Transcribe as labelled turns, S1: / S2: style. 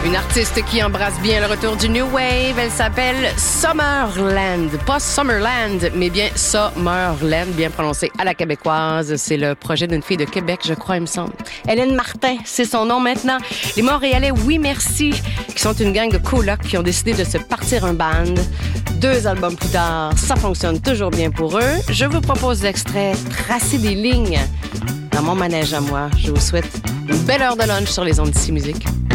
S1: Une artiste qui embrasse bien le retour du New Wave. Elle s'appelle Summerland. Pas Summerland, mais bien Summerland, bien prononcé à la québécoise. C'est le projet d'une fille de Québec, je crois, il me semble. Hélène Martin, c'est son nom maintenant. Les Montréalais, oui merci, qui sont une gang de colocs qui ont décidé de se partir un band. 2 albums plus tard, ça fonctionne toujours bien pour eux. Je vous propose l'extrait « Tracer des lignes » dans mon manège à moi. Je vous souhaite une belle heure de lunch sur les ondes d'ici musique.